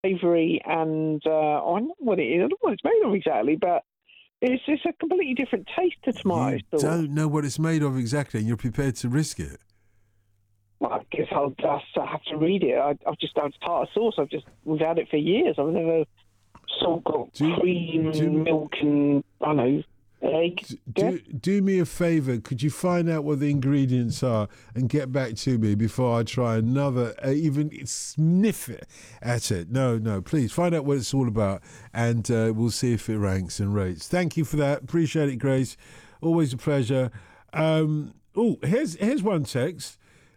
ivory and I don't know what it is. I don't know what it's made of exactly, but it's just a completely different taste to tomato You sauce. don't know what it's made of exactly, and you're prepared to risk it. Well, I guess I'll just have to read it. I've just done tartar sauce. We've had it for years. I've never got cream, milk, and I don't know, egg. Do me a favour. Could you find out what the ingredients are and get back to me before I try another, even sniff it at it? No, please find out what it's all about, and we'll see if it ranks and rates. Thank you for that. Appreciate it, Grace. Always a pleasure. Here's one text.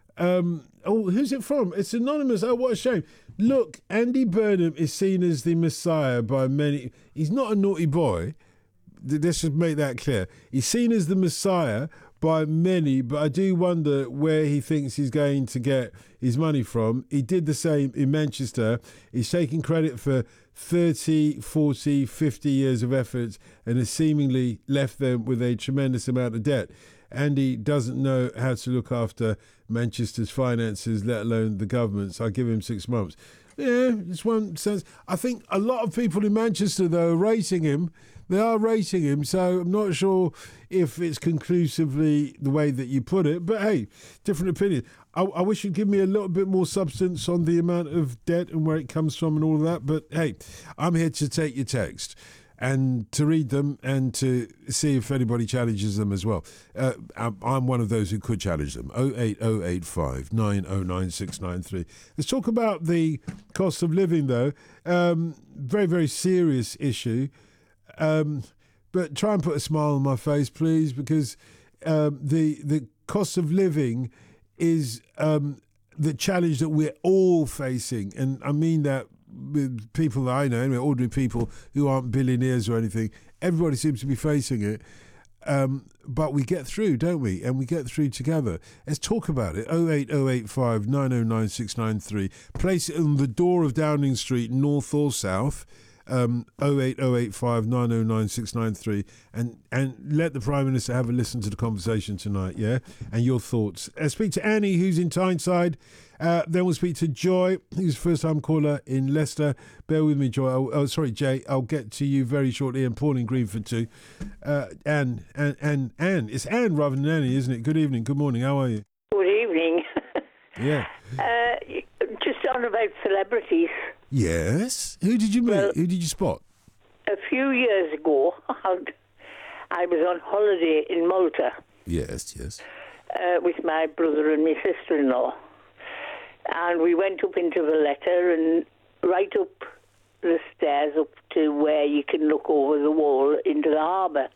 Who's it from? It's anonymous. Oh, what a shame. Look, Andy Burnham is seen as the Messiah by many. He's not a naughty boy. Let's just make that clear. He's seen as the Messiah by many, but I do wonder where he thinks he's going to get his money from. He did the same in Manchester. He's taking credit for 30, 40, 50 years of efforts and has seemingly left them with a tremendous amount of debt. Andy doesn't know how to look after Manchester's finances, let alone the government's. I'll give him 6 months. Yeah, it's one sense. I think a lot of people in Manchester, though, are rating him. They are rating him, so I'm not sure if it's conclusively the way that you put it. But hey, different opinion. I wish you'd give me a little bit more substance on the amount of debt and where it comes from and all of that. But hey, I'm here to take your text and to read them and to see if anybody challenges them as well. I'm one of those who could challenge them. 08085 909 693. Let's talk about the cost of living, though. Very, very serious issue. But try and put a smile on my face, please, because the cost of living is the challenge that we're all facing. And I mean that with people that I know, anyway, ordinary people who aren't billionaires or anything. Everybody seems to be facing it. But we get through, don't we? And we get through together. Let's talk about it. 08085 909 693. Place it on the door of Downing Street, north or south. 08085 909 693, and let the Prime Minister have a listen to the conversation tonight, yeah, and your thoughts. Speak to Annie, who's in Tyneside. Then we'll speak to Joy, who's a first-time caller in Leicester. Bear with me, Joy. Jay. I'll get to you very shortly, and Paul in Greenford too. Anne. It's Anne rather than Annie, isn't it? Good evening. Good morning. How are you? Good evening. Yeah. Just on about celebrities. Yes. Who did you meet? Well, Who did you spot? A few years ago, I was on holiday in Malta. Yes. With my brother and my sister-in-law. And we went up into Valletta and right up the stairs up to where you can look over the wall into the harbour.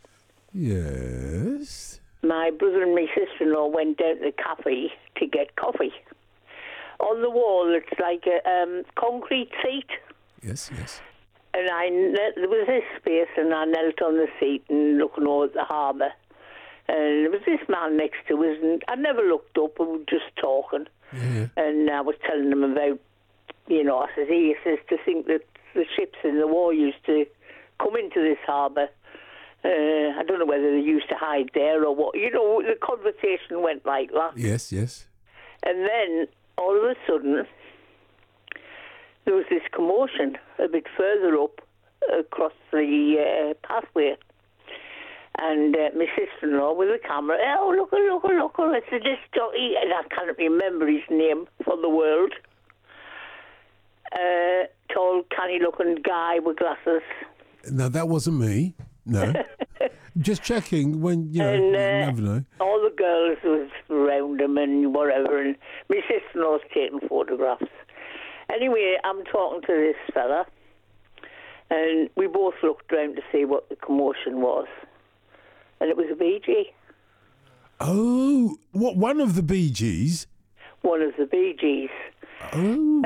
Yes. My brother and my sister-in-law went down to the cafe to get coffee. On the wall, it's like a concrete seat. Yes. And there was this space, and I knelt on the seat and looking over at the harbour. And there was this man next to us, and I never looked up, we were just talking. Yeah. And I was telling him about, I says, to think that the ships in the war used to come into this harbour. I don't know whether they used to hide there or what. The conversation went like that. Yes. And then all of a sudden, there was this commotion a bit further up across the pathway. And my sister-in-law with the camera, look, it's a disc jockey, and I can't remember his name for the world. Tall, canny-looking guy with glasses. No, that wasn't me. No. Just checking when, you never know. All the girls was around him and whatever, and my sister-in-law's taking photographs. Anyway, I'm talking to this fella, and we both looked round to see what the commotion was. And it was a Bee Gee. Oh, what, one of the Bee Gees? One of the Bee Gees. Oh.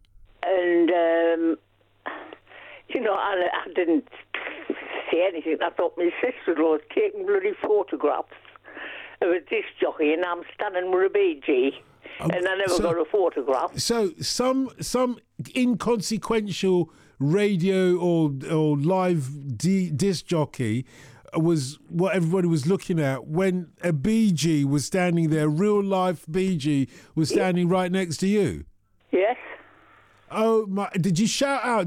I didn't say anything. I thought my sister-in-law was taking bloody photographs of a disc jockey, and I'm standing with a Bee Gee, and I never got a photograph. So some inconsequential radio or live disc jockey was what everybody was looking at when a Bee Gee was standing there, real life Bee Gee was standing right next to you. Yes. Oh my! Did you shout out